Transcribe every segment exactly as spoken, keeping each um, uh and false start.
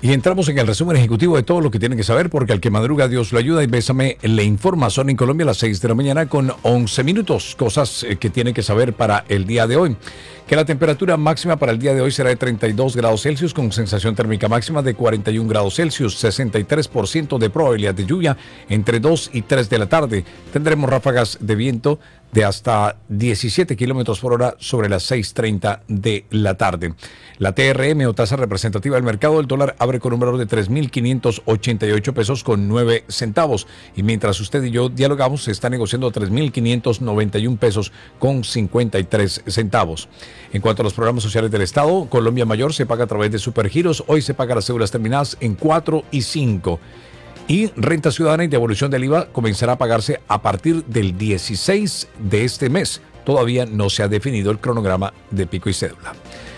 Y entramos en el resumen ejecutivo de todo lo que tienen que saber, porque al que madruga Dios lo ayuda. Y Bésame le informa. Son en Colombia a las seis de la mañana con once minutos. Cosas eh, que tienen que saber para el día de hoy. Que la temperatura máxima para el día de hoy será de treinta y dos grados Celsius con sensación térmica máxima de cuarenta y un grados Celsius. sesenta y tres por ciento de probabilidad de lluvia entre dos y tres de la tarde. Tendremos ráfagas de viento de hasta diecisiete kilómetros por hora sobre las seis treinta de la tarde. La T R M o tasa representativa del mercado del dólar abre con un valor de tres mil quinientos ochenta y ocho pesos con nueve centavos. Y mientras usted y yo dialogamos, se está negociando a tres mil quinientos noventa y un pesos con cincuenta y tres centavos. En cuanto a los programas sociales del Estado, Colombia Mayor se paga a través de Supergiros. Hoy se paga las cédulas terminadas en cuatro y cinco. Y renta ciudadana y devolución del I V A comenzará a pagarse a partir del dieciséis de este mes. Todavía no se ha definido el cronograma de pico y cédula.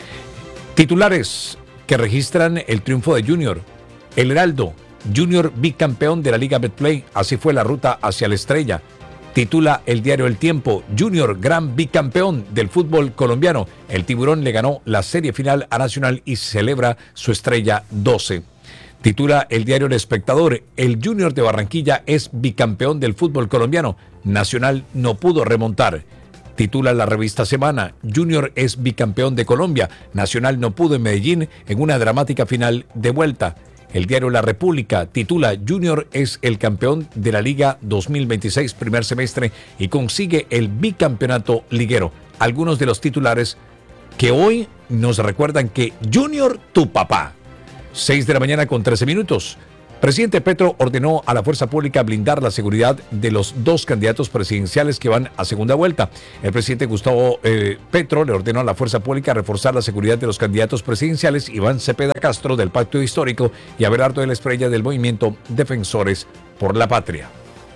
Titulares que registran el triunfo de Junior. El Heraldo, Junior bicampeón de la Liga Betplay. Así fue la ruta hacia la estrella. Titula el diario El Tiempo, Junior gran bicampeón del fútbol colombiano. El Tiburón le ganó la serie final a Nacional y celebra su estrella doce. Titula el diario El Espectador, el Junior de Barranquilla es bicampeón del fútbol colombiano. Nacional no pudo remontar. Titula la revista Semana, Junior es bicampeón de Colombia. Nacional no pudo en Medellín en una dramática final de vuelta. El diario La República titula Junior es el campeón de la Liga dos mil veintiséis primer semestre y consigue el bicampeonato liguero. Algunos de los titulares que hoy nos recuerdan que Junior, tu papá. seis de la mañana con trece minutos. Presidente Petro ordenó a la fuerza pública blindar la seguridad de los dos candidatos presidenciales que van a segunda vuelta. El presidente Gustavo eh, Petro le ordenó a la fuerza pública reforzar la seguridad de los candidatos presidenciales Iván Cepeda Castro del Pacto Histórico y Abelardo de la Espriella del Movimiento Defensores por la Patria.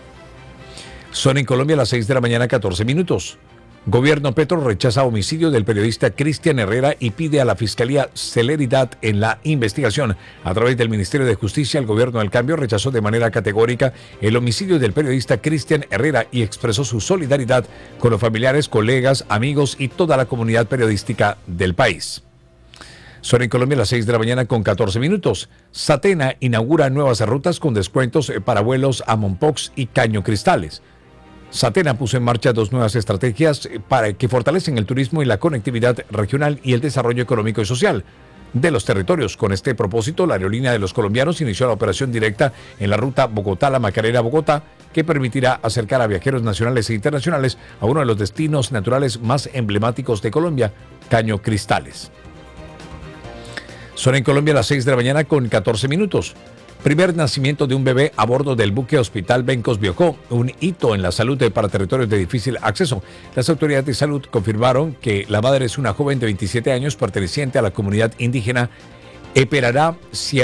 Son en Colombia a las seis de la mañana catorce minutos. Gobierno Petro rechaza homicidio del periodista Cristian Herrera y pide a la Fiscalía celeridad en la investigación. A través del Ministerio de Justicia, el Gobierno del Cambio rechazó de manera categórica el homicidio del periodista Cristian Herrera y expresó su solidaridad con los familiares, colegas, amigos y toda la comunidad periodística del país. Son en Colombia a las seis de la mañana con catorce minutos. Satena inaugura nuevas rutas con descuentos para vuelos a Mompox y Caño Cristales. Satena puso en marcha dos nuevas estrategias para que fortalecen el turismo y la conectividad regional y el desarrollo económico y social de los territorios. Con este propósito, la aerolínea de los colombianos inició la operación directa en la ruta Bogotá-La Macarena-Bogotá, que permitirá acercar a viajeros nacionales e internacionales a uno de los destinos naturales más emblemáticos de Colombia, Caño Cristales. Son en Colombia a las seis de la mañana con catorce minutos. Primer nacimiento de un bebé a bordo del buque Hospital Bencos Biocó, un hito en la salud para territorios de difícil acceso. Las autoridades de salud confirmaron que la madre es una joven de veintisiete años perteneciente a la comunidad indígena Eperará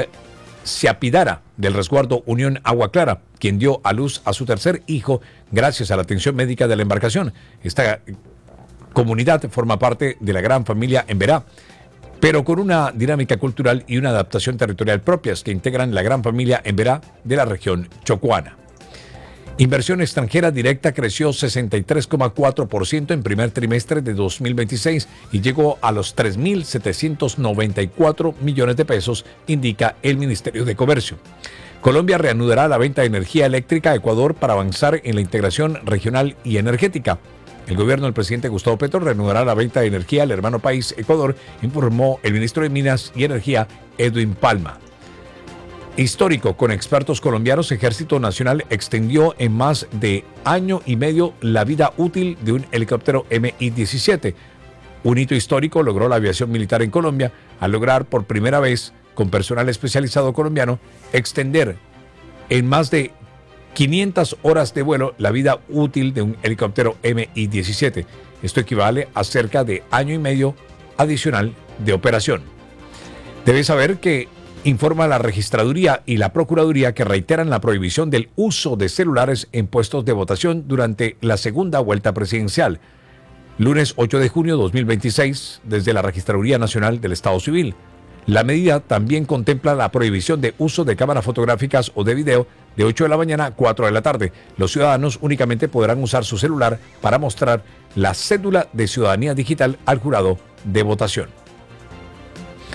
Siapidara del resguardo Unión Agua Clara, quien dio a luz a su tercer hijo gracias a la atención médica de la embarcación. Esta comunidad forma parte de la gran familia Emberá, pero con una dinámica cultural y una adaptación territorial propias que integran la gran familia Emberá de la región chocuana. Inversión extranjera directa creció sesenta y tres coma cuatro por ciento en primer trimestre de dos mil veintiséis y llegó a los tres mil setecientos noventa y cuatro millones de pesos, indica el Ministerio de Comercio. Colombia reanudará la venta de energía eléctrica a Ecuador para avanzar en la integración regional y energética. El gobierno del presidente Gustavo Petro reanudará la venta de energía al hermano país Ecuador, informó el ministro de Minas y Energía, Edwin Palma. Histórico, con expertos colombianos, Ejército Nacional extendió en más de año y medio la vida útil de un helicóptero M I diecisiete. Un hito histórico logró la aviación militar en Colombia al lograr por primera vez, con personal especializado colombiano, extender en más de quinientas horas de vuelo la vida útil de un helicóptero M I diecisiete. Esto equivale a cerca de año y medio adicional de operación. Debes saber que informa la Registraduría y la Procuraduría que reiteran la prohibición del uso de celulares en puestos de votación durante la segunda vuelta presidencial. Lunes ocho de junio de dos mil veintiséis, desde la Registraduría Nacional del Estado Civil. La medida también contempla la prohibición de uso de cámaras fotográficas o de video de ocho de la mañana a cuatro de la tarde. Los ciudadanos únicamente podrán usar su celular para mostrar la cédula de ciudadanía digital al jurado de votación.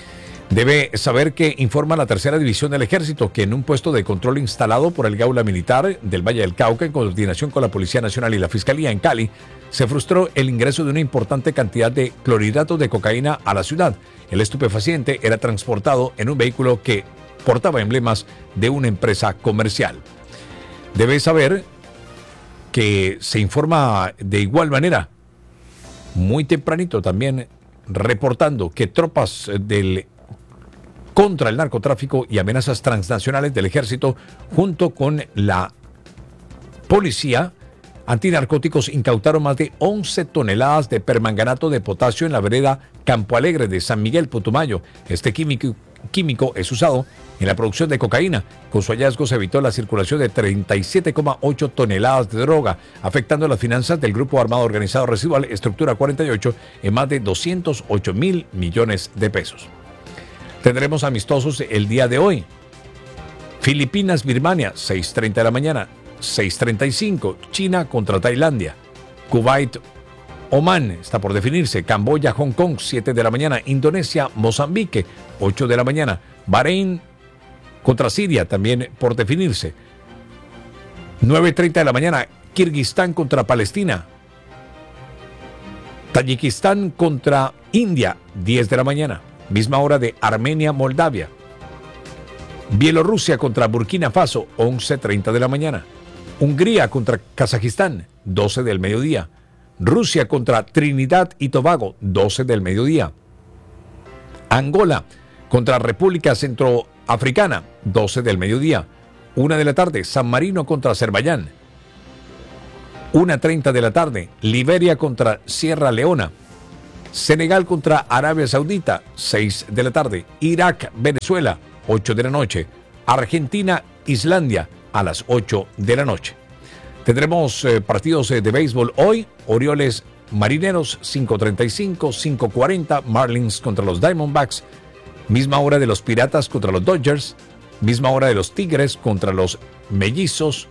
Debe saber que informa la tercera división del ejército que en un puesto de control instalado por el Gaula Militar del Valle del Cauca en coordinación con la Policía Nacional y la Fiscalía en Cali, se frustró el ingreso de una importante cantidad de clorhidratos de cocaína a la ciudad. El estupefaciente era transportado en un vehículo que portaba emblemas de una empresa comercial. Debe saber que se informa de igual manera, muy tempranito también, reportando que tropas del contra el narcotráfico y amenazas transnacionales del ejército, junto con la policía antinarcóticos, incautaron más de once toneladas de permanganato de potasio en la vereda Campo Alegre de San Miguel, Putumayo. Este químico, químico es usado en la producción de cocaína. Con su hallazgo se evitó la circulación de treinta y siete coma ocho toneladas de droga, afectando las finanzas del Grupo Armado Organizado Residual Estructura cuarenta y ocho en más de doscientos ocho mil millones de pesos. Tendremos amistosos el día de hoy. Filipinas, Birmania, seis treinta de la mañana. seis treinta y cinco, China contra Tailandia. Kuwait, Omán, está por definirse. Camboya, Hong Kong, siete de la mañana. Indonesia, Mozambique, ocho de la mañana. Bahrein contra Siria, también por definirse. nueve treinta de la mañana. Kirguistán contra Palestina. Tayikistán contra India, diez de la mañana. Misma hora de Armenia, Moldavia. Bielorrusia contra Burkina Faso, once treinta de la mañana. Hungría contra Kazajistán, doce del mediodía. Rusia contra Trinidad y Tobago, doce del mediodía. Angola contra República Centroafricana, doce del mediodía. una de la tarde, San Marino contra Azerbaiyán. una treinta de la tarde, Liberia contra Sierra Leona. Senegal contra Arabia Saudita, seis de la tarde. Irak, Venezuela, ocho de la noche. Argentina, Islandia, a las ocho de la noche. Tendremos eh, partidos eh, de béisbol hoy. Orioles, Marineros, cinco treinta y cinco, cinco cuarenta. Marlins contra los Diamondbacks. Misma hora de los Piratas contra los Dodgers. Misma hora de los Tigres contra los Mellizos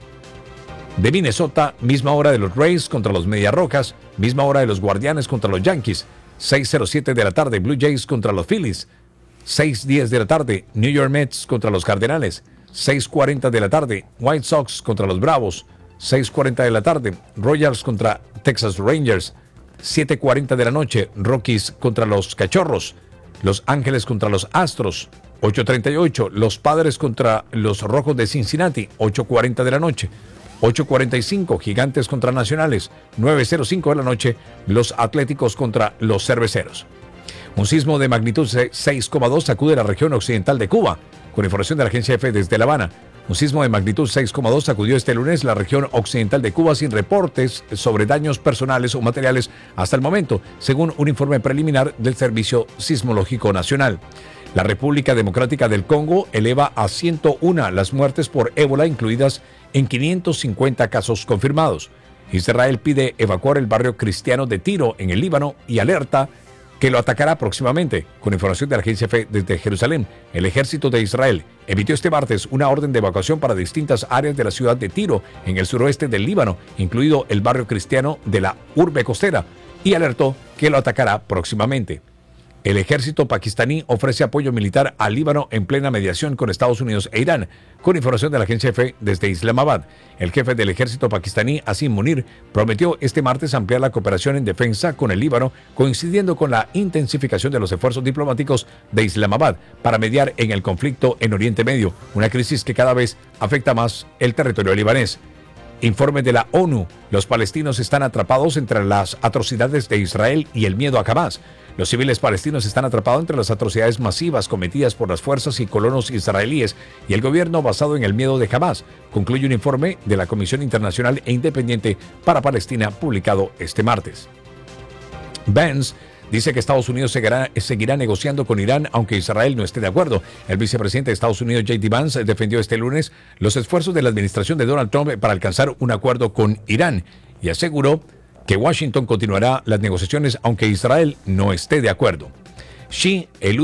de Minnesota. Misma hora de los Rays contra los Medias Rojas. Misma hora de los Guardianes contra los Yankees. seis cero siete de la tarde, Blue Jays contra los Phillies. seis diez de la tarde, New York Mets contra los Cardenales. seis cuarenta de la tarde, White Sox contra los Bravos. seis cuarenta de la tarde, Royals contra Texas Rangers. siete cuarenta de la noche, Rockies contra los Cachorros. Los Ángeles contra los Astros. ocho treinta y ocho, los Padres contra los Rojos de Cincinnati. ocho cuarenta de la noche. ocho cuarenta y cinco, Gigantes contra Nacionales. nueve cero cinco de la noche, los Atléticos contra los Cerveceros. Un sismo de magnitud seis coma dos sacude la región occidental de Cuba. Con información de la agencia EFE desde La Habana. Un sismo de magnitud seis coma dos sacudió este lunes la región occidental de Cuba sin reportes sobre daños personales o materiales hasta el momento, según un informe preliminar del Servicio Sismológico Nacional. La República Democrática del Congo eleva a ciento uno las muertes por ébola, incluidas en quinientos cincuenta casos confirmados. Israel pide evacuar el barrio cristiano de Tiro en el Líbano y alerta que lo atacará próximamente. Con información de la agencia EFE desde Jerusalén, el ejército de Israel emitió este martes una orden de evacuación para distintas áreas de la ciudad de Tiro, en el suroeste del Líbano, incluido el barrio cristiano de la urbe costera, y alertó que lo atacará próximamente. El ejército pakistaní ofrece apoyo militar al Líbano en plena mediación con Estados Unidos e Irán. Con información de la agencia EFE desde Islamabad, el jefe del ejército pakistaní, Asim Munir, prometió este martes ampliar la cooperación en defensa con el Líbano, coincidiendo con la intensificación de los esfuerzos diplomáticos de Islamabad para mediar en el conflicto en Oriente Medio, una crisis que cada vez afecta más el territorio libanés. Informe de la ONU, los palestinos están atrapados entre las atrocidades de Israel y el miedo a Hamas. Los civiles palestinos están atrapados entre las atrocidades masivas cometidas por las fuerzas y colonos israelíes y el gobierno basado en el miedo de Hamas, concluye un informe de la Comisión Internacional e Independiente para Palestina publicado este martes. Vance dice que Estados Unidos seguirá, seguirá negociando con Irán aunque Israel no esté de acuerdo. El vicepresidente de Estados Unidos, J D Vance, defendió este lunes los esfuerzos de la administración de Donald Trump para alcanzar un acuerdo con Irán y aseguró que Washington continuará las negociaciones aunque Israel no esté de acuerdo. Xi elude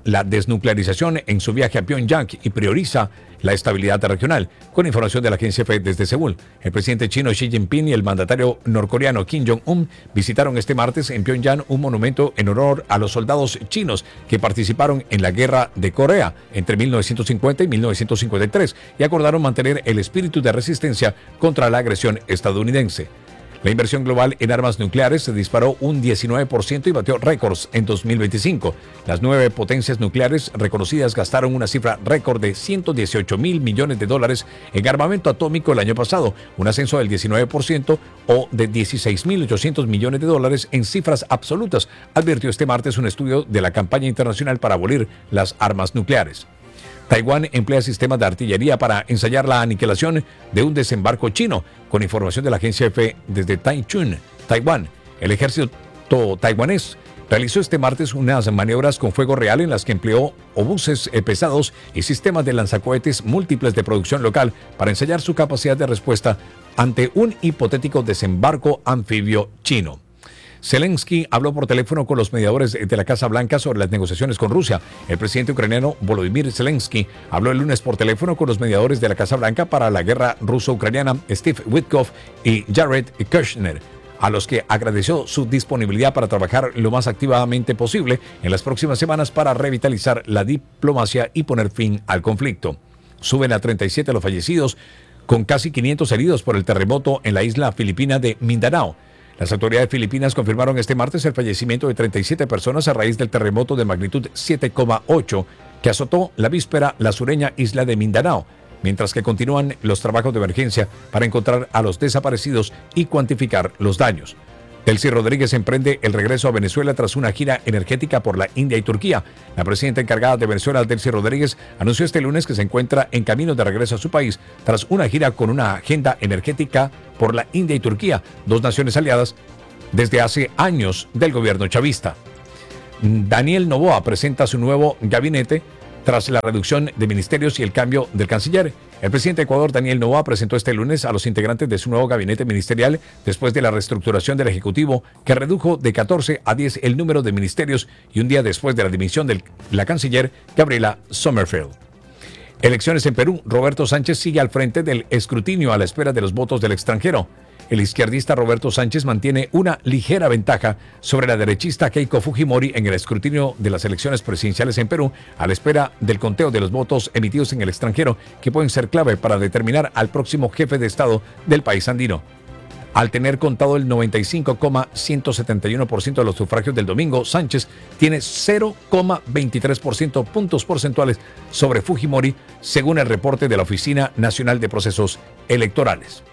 la desnuclearización en su viaje a Pyongyang y prioriza la estabilidad regional. Con información de la agencia F E desde Seúl, el presidente chino Xi Jinping y el mandatario norcoreano Kim Jong-un visitaron este martes en Pyongyang un monumento en honor a los soldados chinos que participaron en la Guerra de Corea entre mil novecientos cincuenta y mil novecientos cincuenta y tres y acordaron mantener el espíritu de resistencia contra la agresión estadounidense. La inversión global en armas nucleares se disparó un diecinueve por ciento y batió récords en dos mil veinticinco. Las nueve potencias nucleares reconocidas gastaron una cifra récord de ciento dieciocho mil millones de dólares en armamento atómico el año pasado, un ascenso del diecinueve por ciento o de dieciséis mil ochocientos millones de dólares en cifras absolutas, advirtió este martes un estudio de la campaña internacional para abolir las armas nucleares. Taiwán emplea sistemas de artillería para ensayar la aniquilación de un desembarco chino. Con información de la agencia F E desde Taichung, Taiwán, el ejército taiwanés realizó este martes unas maniobras con fuego real en las que empleó obuses pesados y sistemas de lanzacohetes múltiples de producción local para ensayar su capacidad de respuesta ante un hipotético desembarco anfibio chino. Zelensky habló por teléfono con los mediadores de la Casa Blanca sobre las negociaciones con Rusia. El presidente ucraniano Volodymyr Zelensky habló el lunes por teléfono con los mediadores de la Casa Blanca para la guerra ruso-ucraniana Steve Witkoff y Jared Kushner, a los que agradeció su disponibilidad para trabajar lo más activamente posible en las próximas semanas para revitalizar la diplomacia y poner fin al conflicto. Suben a treinta y siete los fallecidos, con casi quinientos heridos por el terremoto en la isla filipina de Mindanao. Las autoridades filipinas confirmaron este martes el fallecimiento de treinta y siete personas a raíz del terremoto de magnitud siete coma ocho que azotó la víspera la sureña isla de Mindanao, mientras que continúan los trabajos de emergencia para encontrar a los desaparecidos y cuantificar los daños. Delcy Rodríguez emprende el regreso a Venezuela tras una gira energética por la India y Turquía. La presidenta encargada de Venezuela, Delcy Rodríguez, anunció este lunes que se encuentra en camino de regreso a su país tras una gira con una agenda energética por la India y Turquía, dos naciones aliadas desde hace años del gobierno chavista. Daniel Noboa presenta su nuevo gabinete tras la reducción de ministerios y el cambio del canciller. El presidente de Ecuador, Daniel Noboa, presentó este lunes a los integrantes de su nuevo gabinete ministerial después de la reestructuración del Ejecutivo, que redujo de catorce a diez el número de ministerios y un día después de la dimisión de la canciller Gabriela Sommerfeld. Elecciones en Perú. Roberto Sánchez sigue al frente del escrutinio a la espera de los votos del extranjero. El izquierdista Roberto Sánchez mantiene una ligera ventaja sobre la derechista Keiko Fujimori en el escrutinio de las elecciones presidenciales en Perú, a la espera del conteo de los votos emitidos en el extranjero, que pueden ser clave para determinar al próximo jefe de Estado del país andino. Al tener contado el noventa y cinco coma ciento setenta y uno por ciento de los sufragios del domingo, Sánchez tiene cero coma veintitrés por ciento puntos porcentuales sobre Fujimori, según el reporte de la Oficina Nacional de Procesos Electorales.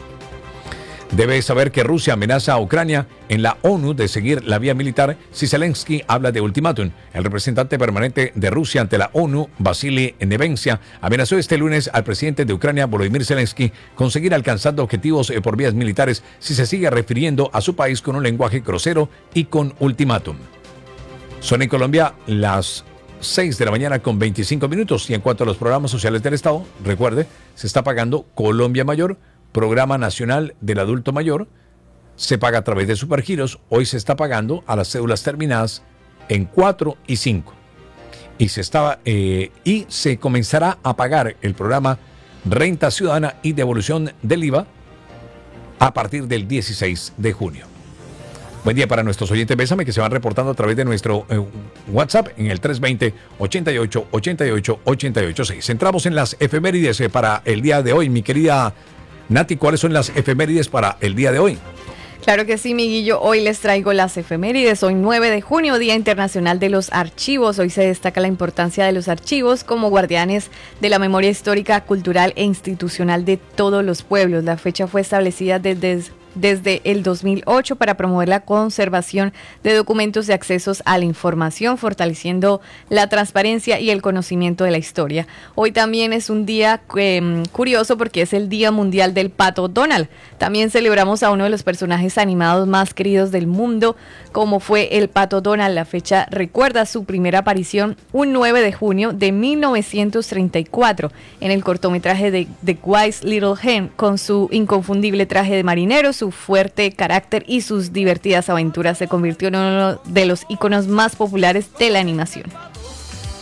Debe saber que Rusia amenaza a Ucrania en la ONU de seguir la vía militar si Zelensky habla de ultimátum. El representante permanente de Rusia ante la ONU, Vasily Nevencia, amenazó este lunes al presidente de Ucrania, Volodymyr Zelensky, con seguir alcanzando objetivos por vías militares si se sigue refiriendo a su país con un lenguaje grosero y con ultimátum. Son en Colombia las seis de la mañana con veinticinco minutos y en cuanto a los programas sociales del Estado, recuerde, se está pagando Colombia Mayor, Programa Nacional del Adulto Mayor, se paga a través de Supergiros. Hoy se está pagando a las cédulas terminadas en cuatro y cinco. Y se, estaba, eh, y se comenzará a pagar el programa Renta Ciudadana y devolución del I V A a partir del dieciséis de junio. Buen día para nuestros oyentes Bésame que se van reportando a través de nuestro eh, WhatsApp en el tres dos cero, ochenta y ocho, ochenta y ocho, ochenta y ocho seis. Entramos en las efemérides eh, para el día de hoy. Mi querida Nati, ¿cuáles son las efemérides para el día de hoy? Claro que sí, Miguillo. Hoy les traigo las efemérides. Hoy nueve de junio, Día Internacional de los Archivos. Hoy se destaca la importancia de los archivos como guardianes de la memoria histórica, cultural e institucional de todos los pueblos. La fecha fue establecida desde... desde el dos mil ocho para promover la conservación de documentos y accesos a la información, fortaleciendo la transparencia y el conocimiento de la historia. Hoy también es un día eh, curioso porque es el Día Mundial del Pato Donald. También celebramos a uno de los personajes animados más queridos del mundo, como fue el Pato Donald. La fecha recuerda su primera aparición un nueve de junio de mil novecientos treinta y cuatro en el cortometraje de The Wise Little Hen, con su inconfundible traje de marinero, su fuerte carácter y sus divertidas aventuras. Se convirtió en uno de los íconos más populares de la animación.